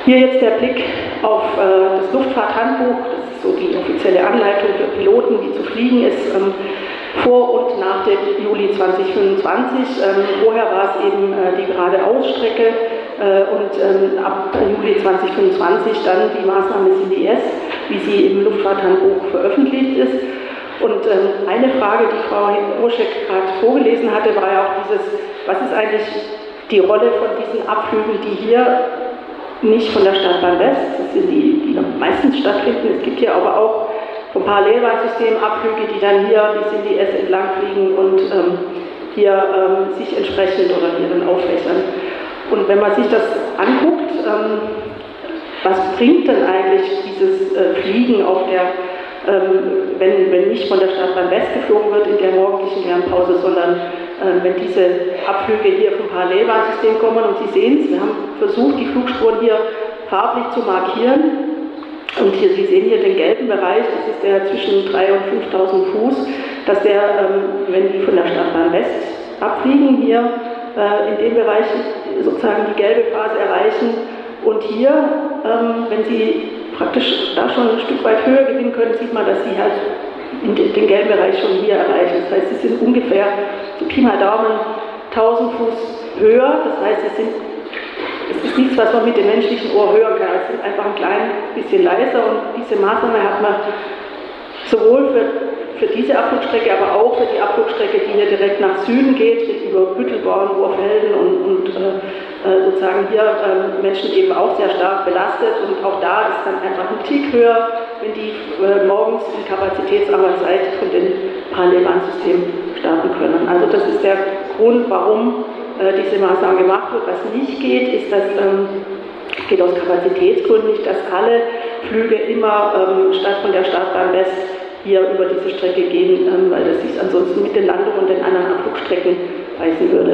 Hier jetzt der Blick auf das Luftfahrthandbuch, das ist so die offizielle Anleitung für Piloten, wie zu fliegen ist, vor und nach dem Juli 2025. Vorher war es eben die Geradeausstrecke und ab Juli 2025 dann die Maßnahme CDS, wie sie im Luftfahrthandbuch veröffentlicht ist. Und eine Frage, die Frau Oschek gerade vorgelesen hatte, war ja auch dieses, was ist eigentlich die Rolle von diesen Abflügen, die hier nicht von der Stadtbahn West, das sind die meistens stattfinden. Es gibt hier aber auch vom Parallelbahnsystem Abflüge, die dann hier bis in die S entlang fliegen und hier sich entsprechend oder hier dann aufwässern. Und wenn man sich das anguckt, was bringt denn eigentlich dieses Fliegen auf der, wenn nicht von der Stadtbahn West geflogen wird in der morgendlichen Lärmpause, sondern wenn diese Abflüge hier vom Parallelbahnsystem kommen, und Sie sehen es, wir haben versucht, die Flugspuren hier farblich zu markieren. Und hier, Sie sehen hier den gelben Bereich, das ist der zwischen 3.000 und 5.000 Fuß, dass der, wenn die von der Stadtbahn West abfliegen, hier in dem Bereich sozusagen die gelbe Phase erreichen. Und hier, wenn Sie praktisch da schon ein Stück weit höher gewinnen können, sieht man, dass Sie halt in den gelben Bereich schon hier erreichen. Das heißt, Sie sind ungefähr, so Pi mal Daumen, 1000 Fuß höher. Das heißt, es ist nichts, was man mit dem menschlichen Ohr hören kann. Es ist einfach ein klein bisschen leiser, und diese Maßnahme hat man sowohl für diese Abflugstrecke, aber auch für die Abflugstrecke, die hier direkt nach Süden geht, über Büttelborn, Urfelden und sozusagen hier Menschen eben auch sehr stark belastet. Und auch da ist dann einfach ein Tick höher, wenn die morgens in kapazitätsarmer Zeit von dem Parallelbahnsystem starten können. Also das ist der Grund, warum diese Maßnahme gemacht wird. Was nicht geht, ist, dass geht aus Kapazitätsgründen nicht, dass alle Flüge immer statt von der Stadtbahn West hier über diese Strecke gehen, weil das sich ansonsten mit den Landungen und den anderen Abflugstrecken reißen würde.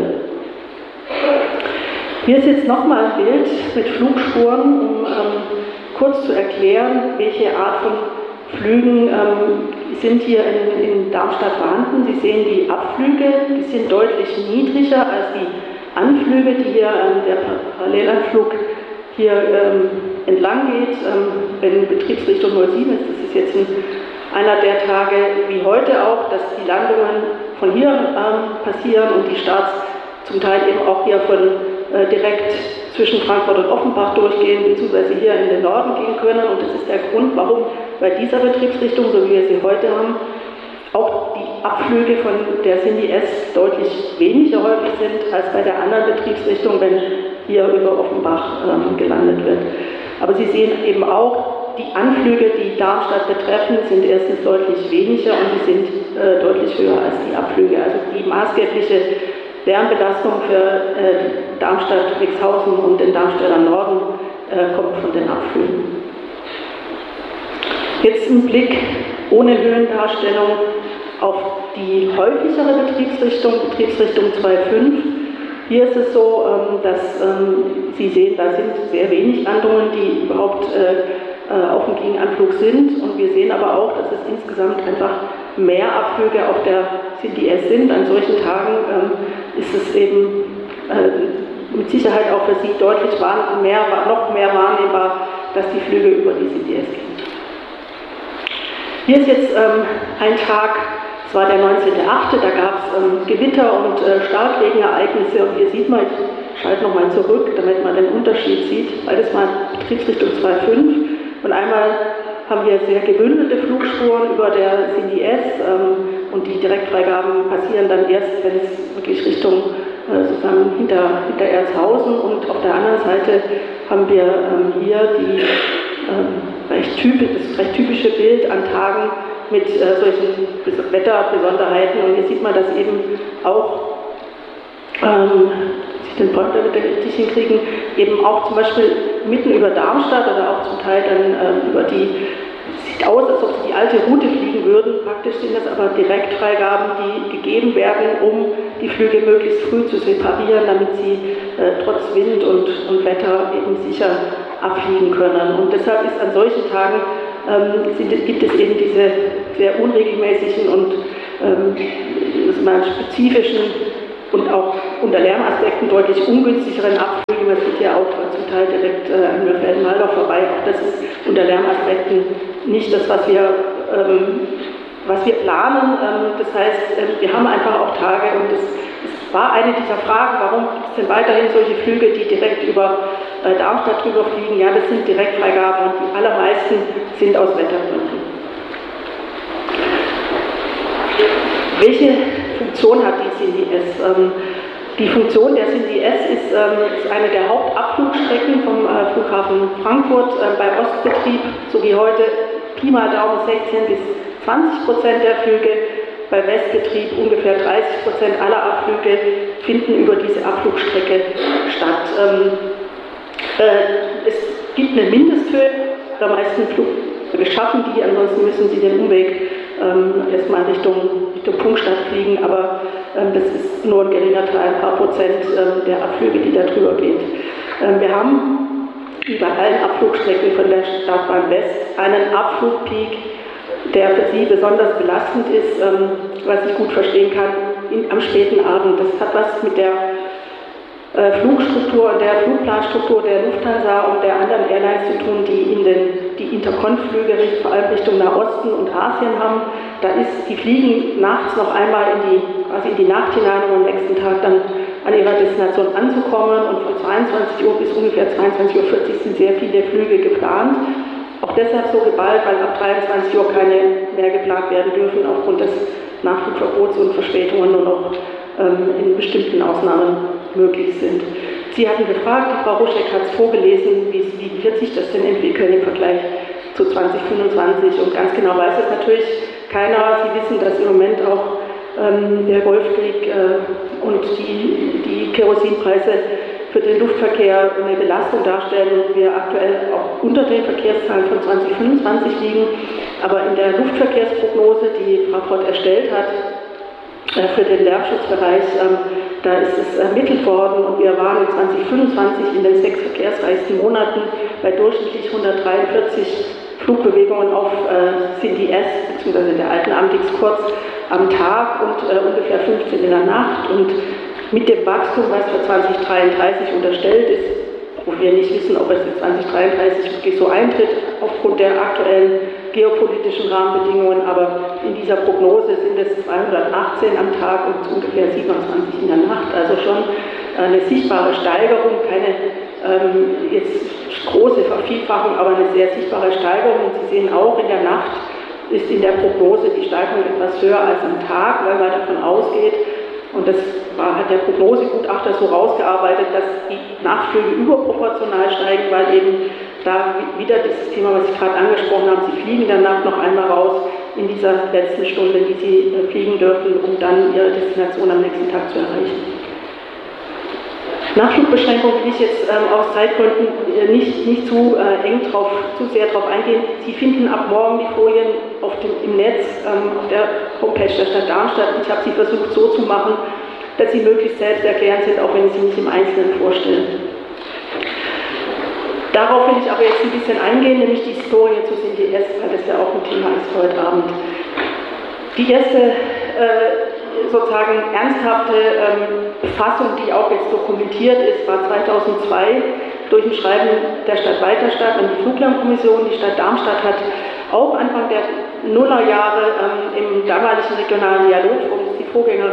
Hier ist jetzt nochmal ein Bild mit Flugspuren, um kurz zu erklären, welche Art von Flügen sind hier in Darmstadt vorhanden. Sie sehen die Abflüge, die sind deutlich niedriger als die Anflüge, die hier der Parallelanflug hier entlang geht. Wenn Betriebsrichtung 07 ist, das ist jetzt einer der Tage wie heute auch, dass die Landungen von hier passieren und die Starts zum Teil eben auch hier von direkt zwischen Frankfurt und Offenbach durchgehen, beziehungsweise hier in den Norden gehen können. Und das ist der Grund, warum bei dieser Betriebsrichtung, so wie wir sie heute haben, auch die Abflüge von der Cindy S deutlich weniger häufig sind als bei der anderen Betriebsrichtung, wenn hier über Offenbach gelandet wird. Aber Sie sehen eben auch, die Anflüge, die Darmstadt betreffen, sind erstens deutlich weniger und sie sind deutlich höher als die Abflüge. Also die maßgebliche Lärmbelastung für Darmstadt, Wixhausen und den Darmstädter Norden kommt von den Abflügen. Jetzt ein Blick ohne Höhendarstellung auf die häufigere Betriebsrichtung, Betriebsrichtung 2.5. Hier ist es so, dass Sie sehen, da sind sehr wenig Landungen, die überhaupt auf dem Gegenanflug sind. Und wir sehen aber auch, dass es insgesamt einfach mehr Abflüge auf der CDS sind. An solchen Tagen ist es eben mit Sicherheit auch für Sie deutlich noch mehr wahrnehmbar, dass die Flüge über die CDS gehen. Hier ist jetzt ein Tag, es war der 19.8., da gab es Gewitter und Starkregenereignisse, und hier sieht man, ich schalte nochmal zurück, damit man den Unterschied sieht, beides mal Betriebsrichtung 2.5. Und einmal haben wir sehr gebündelte Flugspuren über der CDS und die Direktfreigaben passieren dann erst, wenn es wirklich Richtung sozusagen hinter Erzhausen, und auf der anderen Seite haben wir hier das recht typische Bild an Tagen mit solchen Wetterbesonderheiten. Und hier sieht man, dass eben auch den Pointer bitte richtig hinkriegen, eben auch zum Beispiel mitten über Darmstadt oder auch zum Teil dann über sieht aus, als ob sie die alte Route fliegen würden. Praktisch sind das aber Direktfreigaben, die gegeben werden, um die Flüge möglichst früh zu separieren, damit sie trotz Wind und Wetter eben sicher abfliegen können. Und deshalb ist an solchen Tagen gibt es eben diese sehr unregelmäßigen und spezifischen und auch unter Lärmaspekten deutlich ungünstigeren Abflüge. Man sieht ja auch zum Teil direkt an Mörfelden-Walldorf vorbei. Auch das ist unter Lärmaspekten nicht das, was wir planen. Das heißt, wir haben einfach auch Tage, und es war eine dieser Fragen, warum gibt es denn weiterhin solche Flüge, die direkt über Darmstadt drüber fliegen? Ja, das sind Direktfreigaben, und die allermeisten sind aus Wettergründen. Welche Funktion hat die SINDI-S? Die Funktion der SINDI-S ist eine der Hauptabflugstrecken vom Flughafen Frankfurt bei Ostbetrieb, so wie heute Pi mal Daumen 16 bis 20% der Flüge. Bei Westbetrieb ungefähr 30% aller Abflüge finden über diese Abflugstrecke statt. Es gibt eine Mindesthöhe, der meisten Flugzeuge schaffen die, ansonsten müssen sie den Umweg erstmal Richtung Punktstadt fliegen, aber das ist nur ein geringer Teil, ein paar Prozent der Abflüge, die da drüber geht. Wir haben über allen Abflugstrecken von der Startbahn West einen Abflugpeak, der für Sie besonders belastend ist, was ich gut verstehen kann, am späten Abend. Das hat was mit der Flugstruktur und der Flugplanstruktur der Lufthansa und der anderen Airlines zu tun, die Interkonflüge vor allem Richtung Nahosten und Asien haben. Die fliegen nachts noch einmal quasi in die Nacht hinein, um am nächsten Tag dann an ihrer Destination anzukommen, und von 22 Uhr bis ungefähr 22:40 Uhr sind sehr viele Flüge geplant. Auch deshalb so geballt, weil ab 23 Uhr keine mehr geplant werden dürfen aufgrund des Nachflugverbots und Verspätungen nur noch in bestimmten Ausnahmen möglich sind. Sie hatten gefragt, die Frau Ruschek hat es vorgelesen, wie wird sich das denn entwickeln im Vergleich zu 2025, und ganz genau weiß es natürlich keiner. Sie wissen, dass im Moment auch der Golfkrieg und die Kerosinpreise für den Luftverkehr eine Belastung darstellen und wir aktuell auch unter den Verkehrszahlen von 2025 liegen. Aber in der Luftverkehrsprognose, die Frau Pott erstellt hat, für den Lärmschutzbereich, da ist es ermittelt worden, und wir waren in 2025 in den 6 verkehrsreichsten Monaten bei durchschnittlich 143 Flugbewegungen auf SINDI-S bzw. der alten Amtix-Kurz am Tag und ungefähr 15 in der Nacht. Und mit dem Wachstum, was für 2033 unterstellt ist, wo wir nicht wissen, ob es in 2033 wirklich so eintritt, aufgrund der aktuellen geopolitischen Rahmenbedingungen, aber in dieser Prognose sind es 218 am Tag und ungefähr 27 in der Nacht, also schon eine sichtbare Steigerung, keine jetzt große Vervielfachung, aber eine sehr sichtbare Steigerung. Und Sie sehen auch, in der Nacht ist in der Prognose die Steigerung etwas höher als am Tag, weil man davon ausgeht, und das hat der Prognosegutachter so rausgearbeitet, dass die Nachtflüge überproportional steigen, weil eben da wieder dieses Thema, was ich gerade angesprochen habe, Sie fliegen danach noch einmal raus in dieser letzten Stunde, die Sie fliegen dürfen, um dann Ihre Destination am nächsten Tag zu erreichen. Nachflugbeschränkung will ich jetzt aus Zeitgründen nicht zu sehr drauf eingehen. Sie finden ab morgen die Folien im Netz auf der Homepage der Stadt Darmstadt. Ich habe sie versucht so zu machen, dass sie möglichst selbsterklärend sind, auch wenn ich sie nicht im Einzelnen vorstelle. Darauf will ich aber jetzt ein bisschen eingehen, nämlich die Historie zu SINDI-S, weil das ja auch ein Thema ist für heute Abend. Die erste sozusagen ernsthafte Befassung, die auch jetzt dokumentiert ist, war 2002 durch ein Schreiben der Stadt Weiterstadt an die Fluglärmkommission. Die Stadt Darmstadt hat auch Anfang der Nullerjahre im damaligen regionalen Dialogforum, die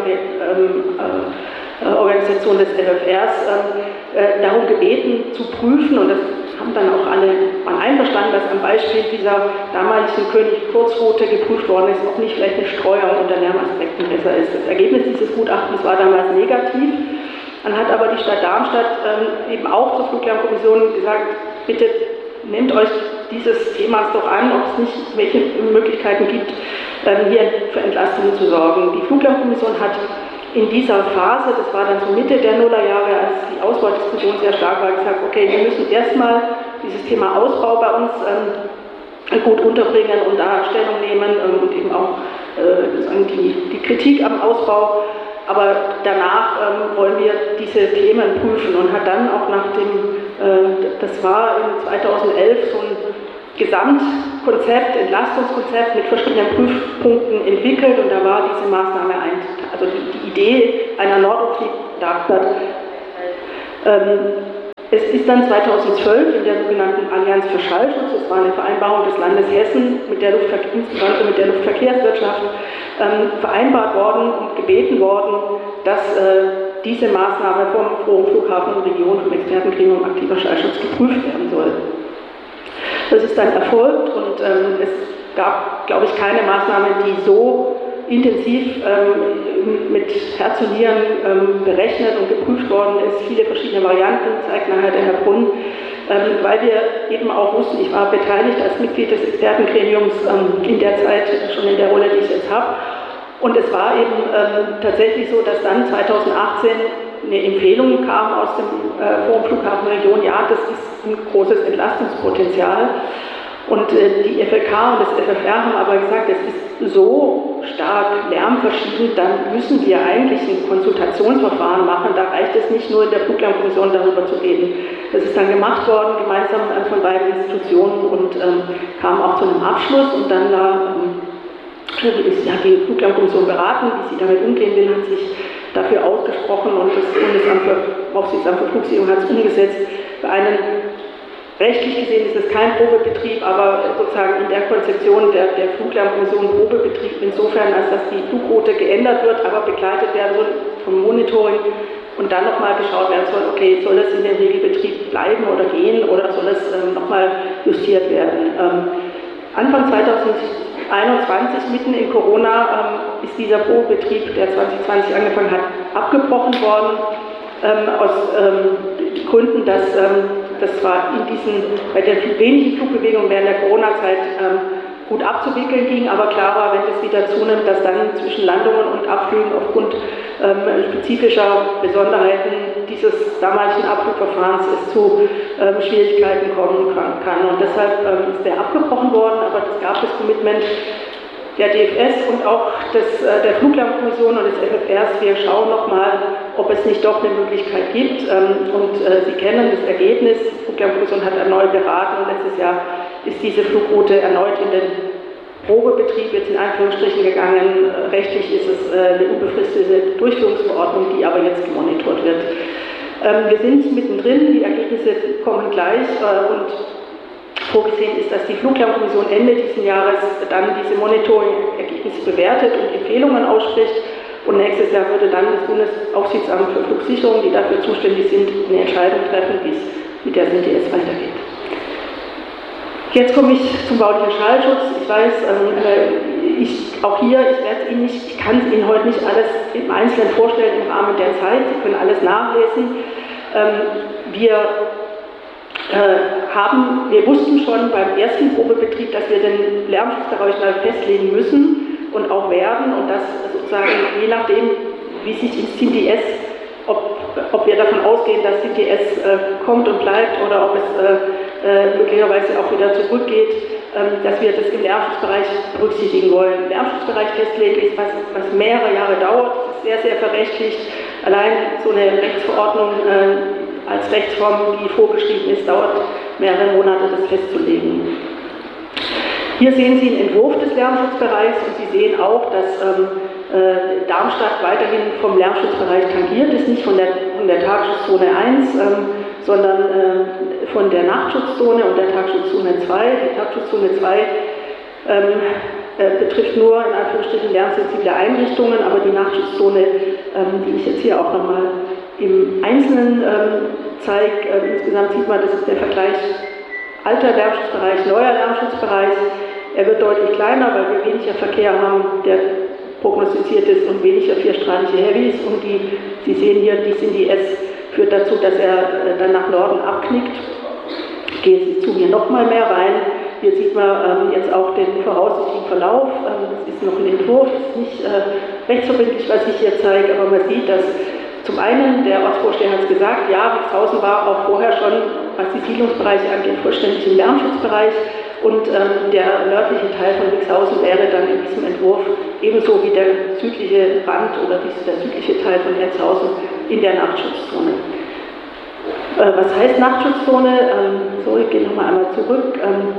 Vorgängerorganisation des LFRs, darum gebeten zu prüfen, und das haben dann auch alle einverstanden, dass am Beispiel dieser damaligen König-Kurzroute geprüft worden ist, ob nicht vielleicht eine Streuung unter Lärmaspekten besser ist. Das Ergebnis dieses Gutachtens war damals negativ. Dann hat aber die Stadt Darmstadt eben auch zur Fluglärmkommission gesagt, bitte nehmt euch dieses Themas doch an, ob es nicht welche Möglichkeiten gibt, hier für Entlastungen zu sorgen. Die Fluglärmkommission hat in dieser Phase, das war dann so Mitte der Nullerjahre, als die Ausbaudiskussion sehr stark war, gesagt, okay, wir müssen erstmal dieses Thema Ausbau bei uns gut unterbringen und da Stellung nehmen und eben auch die Kritik am Ausbau. Aber danach wollen wir diese Themen prüfen, und hat dann auch das war in 2011 so ein Gesamtkonzept, Entlastungskonzept mit verschiedenen Prüfpunkten entwickelt, und da war diese Maßnahme also die Idee einer Nordostflug Darmstadt Es ist dann 2012 in der sogenannten Allianz für Schallschutz, das war eine Vereinbarung des Landes Hessen insbesondere mit der Luftverkehrswirtschaft, vereinbart worden und gebeten worden, dass diese Maßnahme vom Flughafen und Region vom Expertengremium aktiver Schallschutz geprüft werden soll. Das ist dann erfolgt und es gab, glaube ich, keine Maßnahme, die so intensiv mit Herz und Nieren berechnet und geprüft worden ist. Viele verschiedene Varianten, zeigt nachher der Herr Brunn, weil wir eben auch wussten, ich war beteiligt als Mitglied des Expertengremiums in der Zeit, schon in der Rolle, die ich jetzt habe. Und es war eben tatsächlich so, dass dann 2018 eine Empfehlung kam aus dem Forum Flughafen Region, ja, das ist ein großes Entlastungspotenzial. Und die FLK und das FFR haben aber gesagt, es ist so stark lärmverschiebend, dann müssen wir eigentlich ein Konsultationsverfahren machen. Da reicht es nicht nur in der Fluglärmkommission darüber zu reden. Das ist dann gemacht worden, gemeinsam von beiden Institutionen und kam auch zu einem Abschluss. Und dann hat die Fluglärmkommission beraten, wie sie damit umgehen will, hat sich dafür ausgesprochen und das Aufsichtsamt für Flugsicherung hat es umgesetzt. Für einen rechtlich gesehen ist es kein Probebetrieb, aber sozusagen in der Konzeption der Fluglärmkommission Probebetrieb insofern, als dass die Flugroute geändert wird, aber begleitet werden soll vom Monitoring und dann nochmal geschaut werden soll, okay, soll es in den Regelbetrieb bleiben oder gehen oder soll es nochmal justiert werden. Anfang 2021, mitten in Corona, ist dieser Probebetrieb, der 2020 angefangen hat, abgebrochen worden, aus Gründen, dass das zwar bei der wenigen Flugbewegungen während der Corona-Zeit gut abzuwickeln ging, aber klar war, wenn das wieder zunimmt, dass dann zwischen Landungen und Abflügen aufgrund spezifischer Besonderheiten dieses damaligen Abflugverfahrens es zu Schwierigkeiten kommen kann. Und deshalb ist der abgebrochen worden, aber es gab das Commitment der DFS und auch der Fluglärmkommission und des FFRs, wir schauen nochmal, ob es nicht doch eine Möglichkeit gibt. Sie kennen das Ergebnis, die Fluglärmkommission hat erneut beraten und letztes Jahr ist diese Flugroute erneut in den Probebetrieb, jetzt in Anführungsstrichen gegangen. Rechtlich ist es eine unbefristete Durchführungsverordnung, die aber jetzt gemonitort wird. Wir sind mittendrin, die Ergebnisse kommen gleich und vorgesehen ist, dass die Fluglärmkommission Ende dieses Jahres dann diese Monitoring-Ergebnisse bewertet und Empfehlungen ausspricht. Und nächstes Jahr würde dann das Bundesaufsichtsamt für Flugsicherung, die dafür zuständig sind, eine Entscheidung treffen, wie es mit der SINTS weitergeht. Jetzt komme ich zum baulichen Schallschutz. Ich weiß, ich kann es Ihnen heute nicht alles im Einzelnen vorstellen im Rahmen der Zeit. Sie können alles nachlesen. Wir wussten schon beim ersten Probebetrieb, dass wir den Lärmschutzbereich mal festlegen müssen und auch werden und dass sozusagen je nachdem, wie sich in SINTS, ob wir davon ausgehen, dass SINTS kommt und bleibt oder ob es möglicherweise auch wieder zurückgeht, dass wir das im Lärmschutzbereich berücksichtigen wollen. Lärmschutzbereich festlegen ist was mehrere Jahre dauert, das ist sehr, sehr verrechtlicht. Allein so eine Rechtsverordnung als Rechtsform, die vorgeschrieben ist, dauert mehrere Monate, das festzulegen. Hier sehen Sie einen Entwurf des Lärmschutzbereichs und Sie sehen auch, dass Darmstadt weiterhin vom Lärmschutzbereich tangiert ist, nicht von der Tagschutzzone 1, sondern von der Nachtschutzzone und der Tagschutzzone 2. Die Tagschutzzone 2 betrifft nur in Anführungsstrichen lärmsensible Einrichtungen, aber die Nachtschutzzone, die ich jetzt hier auch nochmal im Einzelnen zeige, insgesamt sieht man, das ist der Vergleich alter Lärmschutzbereich, neuer Lärmschutzbereich. Er wird deutlich kleiner, weil wir weniger Verkehr haben, der prognostiziert ist und weniger vierstrahlige Heavies. Und Sie sehen hier, die SINTS führt dazu, dass er dann nach Norden abknickt. Ich gehe jetzt hier nochmal mehr rein. Hier sieht man jetzt auch den voraussichtlichen Verlauf. Das ist noch ein Entwurf, das ist nicht rechtsverbindlich, was ich hier zeige, aber man sieht, dass zum einen, der Ortsvorsteher hat es gesagt, ja, Wixhausen war auch vorher schon, was die Siedlungsbereiche angeht, vollständig im Lärmschutzbereich und der nördliche Teil von Wixhausen wäre dann in diesem Entwurf ebenso wie der südliche Rand oder der südliche Teil von Herzhausen in der Nachtschutzzone. Was heißt Nachtschutzzone? Ich gehe nochmal einmal zurück.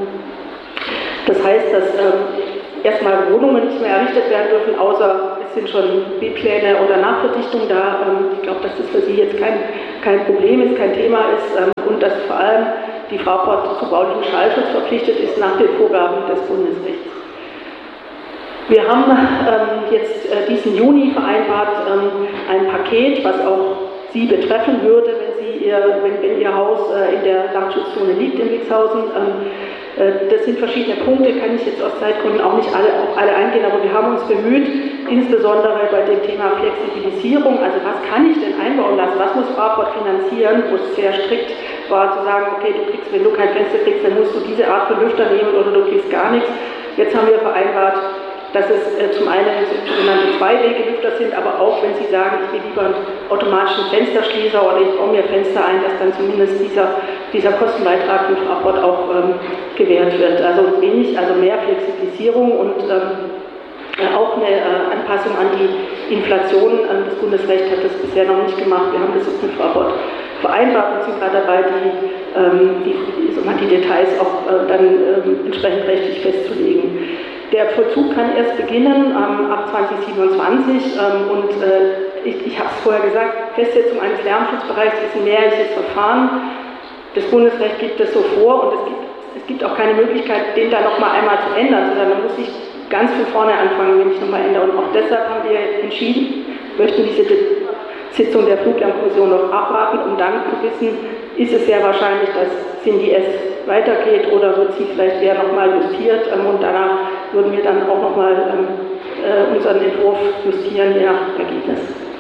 Das heißt, dass erstmal Wohnungen nicht mehr errichtet werden dürfen, außer es sind schon B-Pläne oder Nachverdichtung da. Ich glaube, dass das für Sie jetzt kein Problem ist, kein Thema ist. Und dass vor allem die Fraport zu baulichem Schallschutz verpflichtet ist nach den Vorgaben des Bundesrechts. Wir haben jetzt diesen Juni vereinbart ein Paket, was auch Sie betreffen würde, wenn Ihr Haus in der Landschutzzone liegt in Wixhausen. Das sind verschiedene Punkte, kann ich jetzt aus Zeitgründen auch nicht auf alle eingehen, aber wir haben uns bemüht, insbesondere bei dem Thema Flexibilisierung, also was kann ich denn einbauen lassen, was muss Fraport finanzieren, wo es sehr strikt war zu sagen, okay, wenn du kein Fenster kriegst, dann musst du diese Art von Lüfter nehmen oder du kriegst gar nichts. Jetzt haben wir vereinbart, dass es zum einen sogenannte Zwei-Wege-Lüfter sind, aber auch, wenn Sie sagen, ich will lieber einen automatischen Fensterschließer oder ich baue mir Fenster ein, dass dann zumindest dieser Kostenbeitrag von Fraport auch gewährt wird. Also mehr Flexibilisierung und auch eine Anpassung an die Inflation. Das Bundesrecht hat das bisher noch nicht gemacht. Wir haben das jetzt mit Fraport vereinbart und sind gerade dabei, die Details auch dann entsprechend rechtlich festzulegen. Der Vollzug kann erst beginnen ab 2027 und ich habe es vorher gesagt, Festsetzung eines Lärmschutzbereichs ist ein mehrjähriges Verfahren. Das Bundesrecht gibt das so vor und es gibt auch keine Möglichkeit, den da nochmal einmal zu ändern, sondern man muss sich ganz von vorne anfangen, wenn ich nochmal ändere. Und auch deshalb haben wir entschieden, möchten diese Sitzung der Fluglärmkommission noch abwarten, um dann zu wissen, ist es sehr wahrscheinlich, dass SINDI-S weitergeht oder wird sie vielleicht eher nochmal justiert und danach würden wir dann auch nochmal unseren Entwurf justieren, je nach Ergebnis.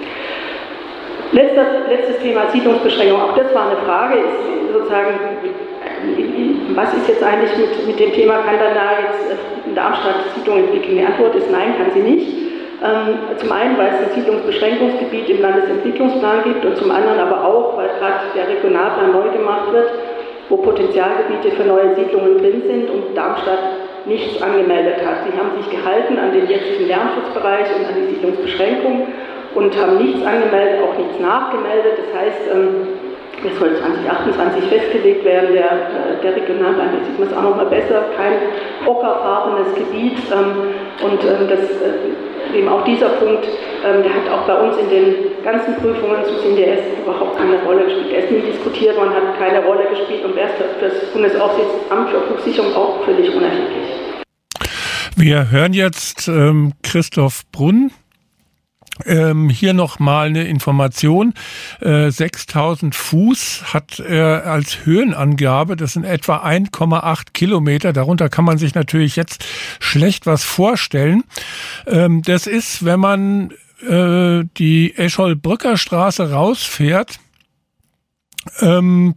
Letztes Thema Siedlungsbeschränkung, auch das war eine Frage, ist sozusagen, was ist jetzt eigentlich mit dem Thema, kann dann da jetzt in Darmstadt Siedlung entwickeln? Die Antwort ist nein, kann sie nicht. Zum einen, weil es ein Siedlungsbeschränkungsgebiet im Landesentwicklungsplan gibt und zum anderen aber auch, weil gerade der Regionalplan neu gemacht wird, wo Potenzialgebiete für neue Siedlungen drin sind und Darmstadt nichts angemeldet hat. Sie haben sich gehalten an den jetzigen Lärmschutzbereich und an die Siedlungsbeschränkung und haben nichts angemeldet, auch nichts nachgemeldet. Das heißt, es soll 2028 festgelegt werden, der Regionalplan, da sieht man es auch noch mal besser, kein ockerfarbenes Gebiet und eben auch dieser Punkt, der hat auch bei uns in den ganzen Prüfungen zu SINDI-S überhaupt keine Rolle gespielt. Er ist nie diskutiert, man hat keine Rolle gespielt und wäre für das Bundesaufsichtsamt für Flugsicherung auch völlig unerheblich. Wir hören jetzt Christoph Brunn. Hier nochmal eine Information. 6000 Fuß hat er als Höhenangabe. Das sind etwa 1,8 Kilometer. Darunter kann man sich natürlich jetzt schlecht was vorstellen. Das ist, wenn man die Eschol-Brücker Straße rausfährt, vom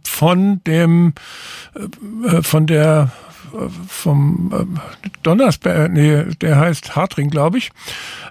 Donnersberg, der heißt Hartring, glaube ich,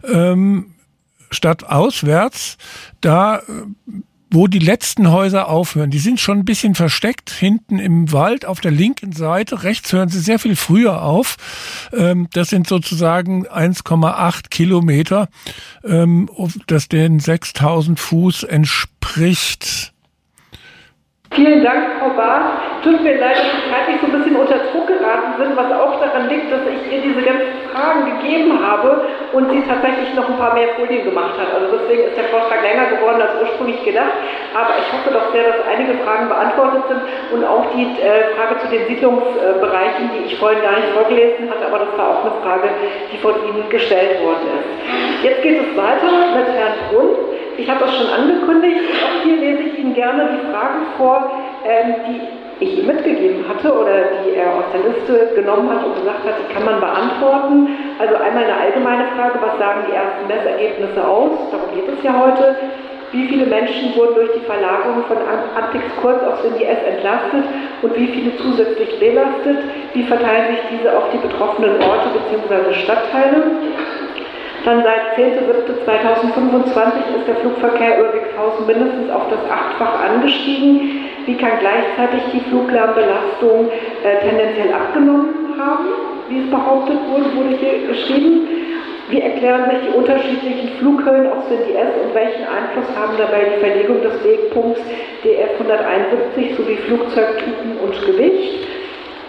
stadtauswärts, da wo die letzten Häuser aufhören. Die sind schon ein bisschen versteckt hinten im Wald auf der linken Seite. Rechts hören sie sehr viel früher auf. Das sind sozusagen 1,8 Kilometer, das den 6000 Fuß entspricht. Vielen Dank, Frau Barth. Tut mir leid, dass Sie zeitlich so ein bisschen unter Druck geraten sind, was auch daran liegt, dass ich ihr diese ganzen Fragen gegeben habe und sie tatsächlich noch ein paar mehr Folien gemacht hat. Also deswegen ist der Vortrag länger geworden als ursprünglich gedacht. Aber ich hoffe doch sehr, dass einige Fragen beantwortet sind und auch die Frage zu den Siedlungsbereichen, die ich vorhin gar nicht vorgelesen hatte, aber das war auch eine Frage, die von Ihnen gestellt worden ist. Jetzt geht es weiter mit Herrn Brunn. Ich habe das schon angekündigt, auch hier lese ich Ihnen gerne die Fragen vor, die ich ihm mitgegeben hatte oder die er aus der Liste genommen hat und gesagt hat, die kann man beantworten. Also einmal eine allgemeine Frage, was sagen die ersten Messergebnisse aus? Darum geht es ja heute. Wie viele Menschen wurden durch die Verlagerung von Antix kurz auf SINDI-S entlastet und wie viele zusätzlich belastet? Wie verteilen sich diese auf die betroffenen Orte bzw. Stadtteile? Dann seit 10.07.2025 ist der Flugverkehr über Wixhausen mindestens auf das 8-fache angestiegen. Wie kann gleichzeitig die Fluglärmbelastung tendenziell abgenommen haben, wie es behauptet wurde hier geschrieben? Wie erklären sich die unterschiedlichen Flughöhen auf SINDI-S und welchen Einfluss haben dabei die Verlegung des Wegpunkts DF 171 sowie Flugzeugtypen und Gewicht?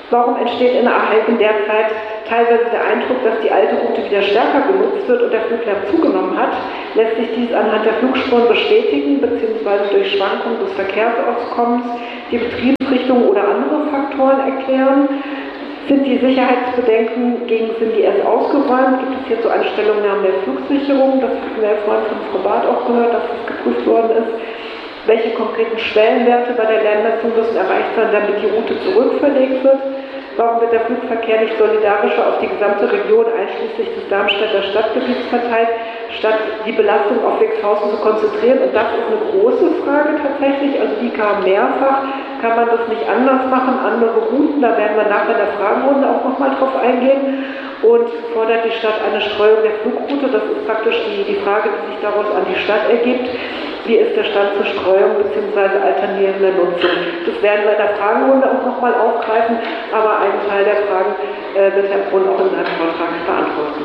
Warum entsteht in Ahalgen derzeit teilweise der Eindruck, dass die alte Route wieder stärker genutzt wird und der Fluglärm zugenommen hat? Lässt sich dies anhand der Flugspuren bestätigen, beziehungsweise durch Schwankungen des Verkehrsaufkommens, die Betriebsrichtung oder andere Faktoren erklären? Sind die Sicherheitsbedenken gegen SINDIS ausgeräumt? Gibt es hierzu eine Stellungnahme der Flugsicherung? Das hatten wir ja vorhin von Frau Barth auch gehört, dass das geprüft worden ist. Welche konkreten Schwellenwerte bei der Lärmmessung müssen erreicht sein, damit die Route zurückverlegt wird? Warum wird der Flugverkehr nicht solidarischer auf die gesamte Region einschließlich des Darmstädter Stadtgebiets verteilt, statt die Belastung auf Wixhausen zu konzentrieren? Und das ist eine große Frage tatsächlich, also die kam mehrfach. Kann man das nicht anders machen, andere Routen, da werden wir nachher in der Fragenrunde auch nochmal drauf eingehen. Und fordert die Stadt eine Streuung der Flugroute, das ist praktisch die Frage, die sich daraus an die Stadt ergibt. Wie ist der Stand zur Streuung bzw. alternierender Nutzung? Das werden wir in der Fragenrunde auch nochmal aufgreifen, aber einen Teil der Fragen wird Herr Brunn auch in seinem Vortrag beantworten.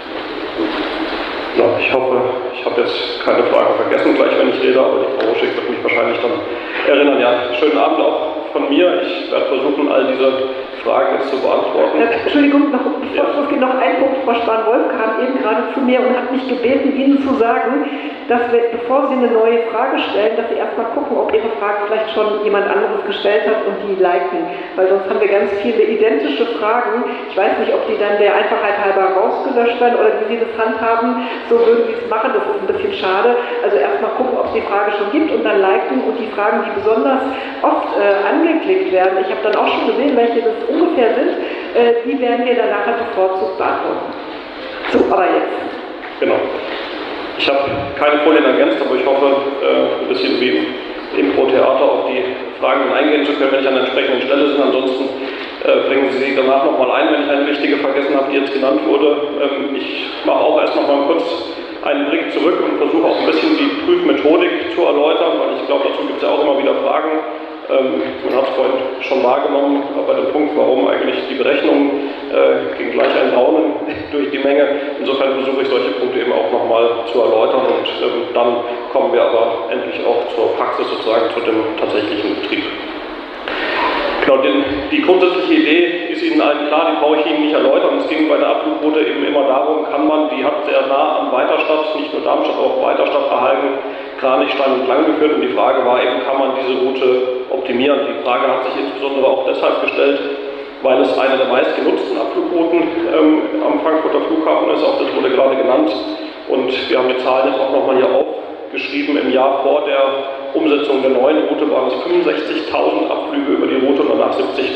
Ja, ich hoffe, ich habe jetzt keine Frage vergessen, gleich wenn ich rede, aber die Frau Ruschig wird mich wahrscheinlich dann erinnern. Ja, schönen Abend auch von mir. Ich werde versuchen, all diese Fragen jetzt zu beantworten. Entschuldigung, bevor es losgeht, noch ein Punkt. Frau Spahn-Wolf kam eben gerade zu mir und hat mich gebeten, Ihnen zu sagen, dass wir, bevor Sie eine neue Frage stellen, dass Sie erstmal gucken, ob Ihre Frage vielleicht schon jemand anderes gestellt hat und die liken. Weil sonst haben wir ganz viele identische Fragen. Ich weiß nicht, ob die dann der Einfachheit halber rausgelöscht werden oder wie Sie das handhaben. So würden Sie es machen, das ist ein bisschen schade. Also erstmal gucken, ob es die Frage schon gibt und dann liken und die Fragen, die besonders oft angeklickt werden. Ich habe dann auch schon gesehen, welche das ungefähr sind, die werden wir dann nachher bevorzugt beantworten. So, aber jetzt. Genau. Ich habe keine Folien ergänzt, aber ich hoffe, ein bisschen wie im Impro-Theater auf die Fragen eingehen zu können, wenn ich an der entsprechenden Stelle bin. Ansonsten bringen Sie sie danach nochmal ein, wenn ich eine wichtige vergessen habe, die jetzt genannt wurde. Ich mache auch erst noch mal kurz einen Blick zurück und versuche auch ein bisschen die Prüfmethodik zu erläutern, weil ich glaube, dazu gibt es ja auch immer wieder Fragen. Man hat es vorhin schon wahrgenommen, bei dem Punkt, warum eigentlich die Berechnungen gegen gleich ein Raunen durch die Menge. Insofern versuche ich solche Punkte eben auch nochmal zu erläutern und dann kommen wir aber endlich auch zur Praxis sozusagen, zu dem tatsächlichen Betrieb. Genau, die grundsätzliche Idee ist Ihnen allen klar, die brauche ich Ihnen nicht erläutern. Es ging bei der Abflugroute eben immer darum, kann man, die hat sehr nah an Weiterstadt, nicht nur Darmstadt, auch Weiterstadt, Ahalgen, Kranichstein entlang geführt und die Frage war eben, kann man diese Route optimieren? Die Frage hat sich insbesondere auch deshalb gestellt, weil es eine der meistgenutzten Abflugrouten am Frankfurter Flughafen ist, auch das wurde gerade genannt und wir haben die Zahlen jetzt auch nochmal hier aufgeschrieben. Im Jahr vor der Umsetzung der neuen Route waren es 65.000 Abflüge über die Route und danach 70.000.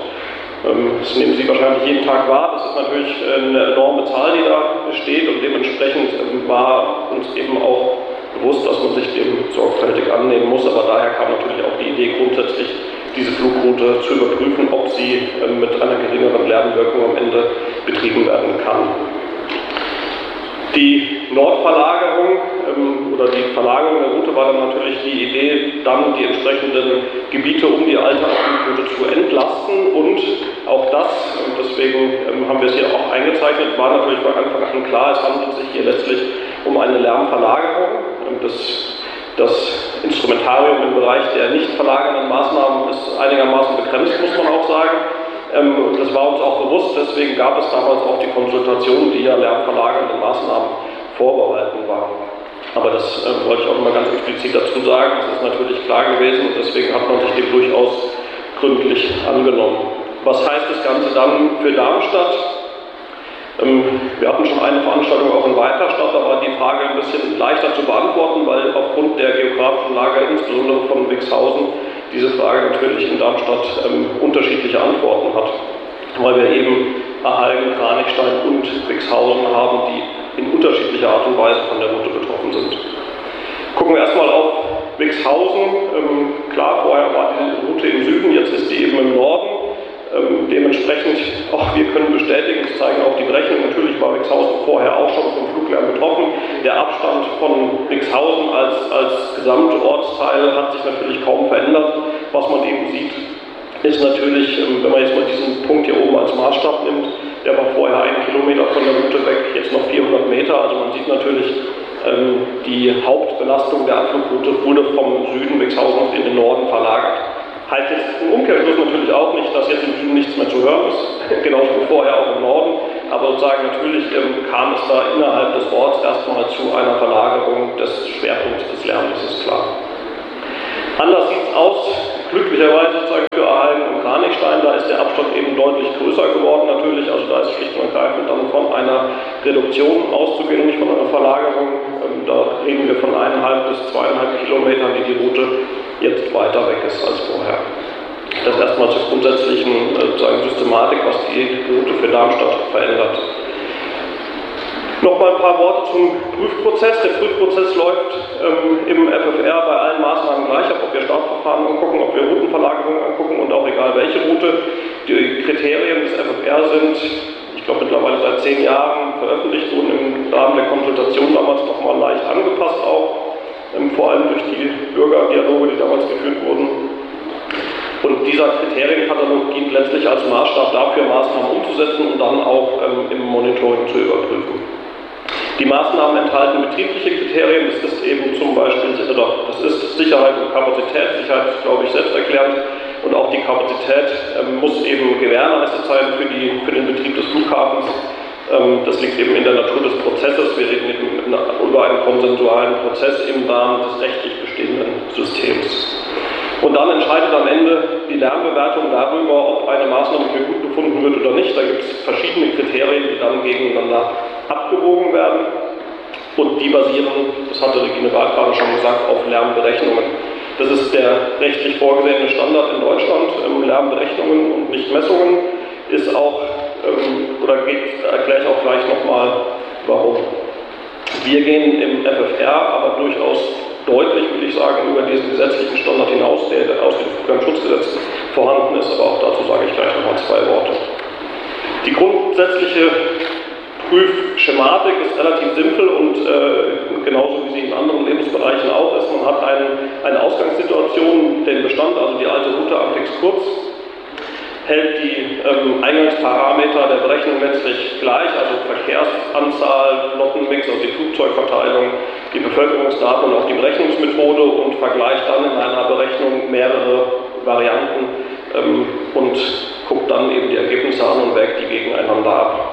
Das nehmen Sie wahrscheinlich jeden Tag wahr. Das ist natürlich eine enorme Zahl, die da steht und dementsprechend war uns eben auch bewusst, dass man sich dem sorgfältig annehmen muss. Aber daher kam natürlich auch die Idee, grundsätzlich diese Flugroute zu überprüfen, ob sie mit einer geringeren Lärmwirkung am Ende betrieben werden kann. Die Nordverlagerung oder die Verlagerung der Route war dann natürlich die Idee, dann die entsprechenden Gebiete um die alte Abflugroute zu entlasten und auch das, und deswegen haben wir es hier auch eingezeichnet, war natürlich von Anfang an klar, es handelt sich hier letztlich um eine Lärmverlagerung. Das Instrumentarium im Bereich der nicht verlagernden Maßnahmen ist einigermaßen begrenzt, muss man auch sagen. Das war uns auch bewusst, deswegen gab es damals auch die Konsultation, die ja lärmverlagernden Maßnahmen vorbehalten war. Aber das wollte ich auch immer ganz explizit dazu sagen, das ist natürlich klar gewesen und deswegen hat man sich dem durchaus gründlich angenommen. Was heißt das Ganze dann für Darmstadt? Wir hatten schon eine Veranstaltung auch in Weiterstadt, da war die Frage ein bisschen leichter zu beantworten, weil aufgrund der geografischen Lage, insbesondere von Wixhausen, diese Frage natürlich in Darmstadt unterschiedliche Antworten hat, weil wir eben Ahalgen, Kranichstein und Wixhausen haben, die in unterschiedlicher Art und Weise von der Route betroffen sind. Gucken wir erstmal auf Wixhausen. Klar, vorher war die Route im Süden, jetzt ist die eben im Norden. Dementsprechend, auch wir können bestätigen, das zeigen auch die Berechnungen, natürlich war Wixhausen vorher auch schon vom Fluglärm betroffen. Der Abstand von Wixhausen als Gesamtortsteil hat sich natürlich kaum verändert. Was man eben sieht, ist natürlich, wenn man jetzt mal diesen Punkt hier oben als Maßstab nimmt, der war vorher 1 Kilometer von der Route weg, jetzt noch 400 Meter. Also man sieht natürlich, die Hauptbelastung der Abflugroute wurde vom Süden Wixhausen in den Norden verlagert. Heißt jetzt im Umkehrschluss natürlich auch nicht, dass jetzt im Süden nichts mehr zu hören ist, genauso wie vorher auch im Norden, aber sozusagen natürlich kam es da innerhalb des Orts erstmal zu einer Verlagerung des Schwerpunkts des Lärms, das ist klar. Anders sieht es aus, glücklicherweise sozusagen für Aheim und Kranichstein, da ist der Abstand eben deutlich größer geworden natürlich, also da ist schlicht und ergreifend dann von einer Reduktion auszugehen, nicht von einer Verlagerung. Da reden wir von 1,5 bis 2,5 Kilometern, die die Route jetzt weiter weg ist als vorher. Das erstmal zur grundsätzlichen Systematik, was die Route für Darmstadt verändert. Nochmal ein paar Worte zum Prüfprozess. Der Prüfprozess läuft im FFR bei allen Maßnahmen gleich ab, ob wir Startverfahren angucken, ob wir Routenverlagerungen angucken und auch egal welche Route. Die Kriterien des FFR sind, ich glaube mittlerweile seit 10 Jahren veröffentlicht, wurden im Rahmen der Konsultation damals nochmal leicht angepasst auch, vor allem durch die Bürgerdialoge, die damals geführt wurden. Und dieser Kriterienkatalog dient letztlich als Maßstab dafür, Maßnahmen umzusetzen und dann auch im Monitoring zu überprüfen. Die Maßnahmen enthalten betriebliche Kriterien, das ist eben zum Beispiel, das ist Sicherheit und Kapazität. Sicherheit ist, glaube ich, selbsterklärend und auch die Kapazität muss eben gewährleistet sein für den Betrieb des Flughafens. Das liegt eben in der Natur des Prozesses. Wir reden eben über einen konsensualen Prozess im Rahmen des rechtlich bestehenden Systems. Und dann entscheidet am Ende die Lärmbewertung darüber, ob eine Maßnahme für gut befunden wird oder nicht. Da gibt es verschiedene Kriterien, die dann gegeneinander abgewogen werden. Und die basieren, das hatte Regine Barth gerade schon gesagt, auf Lärmberechnungen. Das ist der rechtlich vorgesehene Standard in Deutschland. Lärmberechnungen und nicht Messungen ist auch, erkläre ich auch gleich nochmal, warum. Wir gehen im FFR aber durchaus deutlich, würde ich sagen, über diesen gesetzlichen Standard hinaus, der aus dem Flugleitschutzgesetz vorhanden ist, aber auch dazu sage ich gleich nochmal 2 Worte. Die grundsätzliche Prüfschematik ist relativ simpel und genauso wie sie in anderen Lebensbereichen auch ist. Man hat eine Ausgangssituation, den Bestand, also die alte Route am Fix-Kurz, hält die Eingangsparameter der Berechnung letztlich gleich, also Verkehrsanzahl, Flottenmix, also die Flugzeugverteilung, die Bevölkerungsdaten und auch die Berechnungsmethode und vergleicht dann in einer Berechnung mehrere Varianten und guckt dann eben die Ergebnisse an und wägt die gegeneinander ab.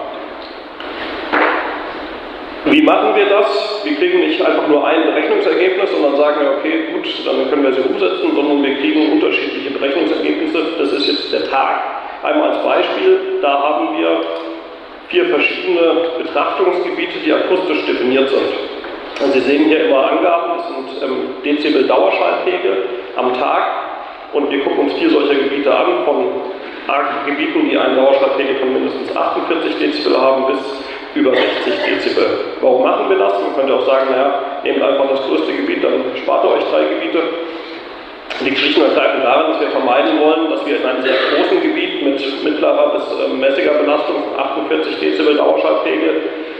Wie machen wir das? Wir kriegen nicht einfach nur ein Berechnungsergebnis und dann sagen wir, okay, gut, dann können wir sie umsetzen, sondern wir kriegen unterschiedliche Berechnungsergebnisse. Das ist jetzt der Tag. Einmal als Beispiel, da haben wir 4 verschiedene Betrachtungsgebiete, die akustisch definiert sind. Und Sie sehen hier immer Angaben, das sind Dezibel Dauerschallpegel am Tag. Und wir gucken uns 4 solcher Gebiete an, von Gebieten, die einen Dauerschallpegel von mindestens 48 Dezibel haben, bis über 60 Dezibel. Warum machen wir das? Man könnte auch sagen, naja, nehmt einfach das größte Gebiet, dann spart ihr euch 3 Gebiete. Liegt schlicht und ergreifend daran, dass wir vermeiden wollen, dass wir in einem sehr großen Gebiet mit mittlerer bis mäßiger Belastung von 48 Dezibel Dauerschallpegel